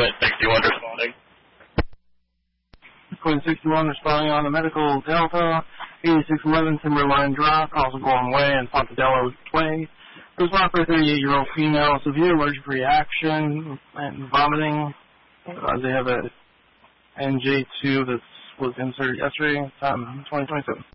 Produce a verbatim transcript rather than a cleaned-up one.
Quint sixty-one responding. Quint sixty-one responding on the medical Delta, eighty-six eleven Timberline Drive, Osborne Way, and Pontadelo Way. Respond for a thirty-eight-year-old female, severe allergic reaction and vomiting. Uh, they have a N J two that was inserted yesterday, time twenty twenty-seven.